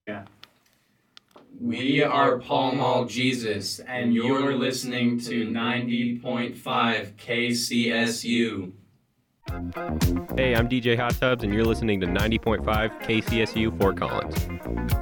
Yeah. We are Paul Mall Jesus, and you're listening to 90.5 KCSU. Hey, I'm DJ Hot Tubs, and you're listening to 90.5 KCSU Fort Collins.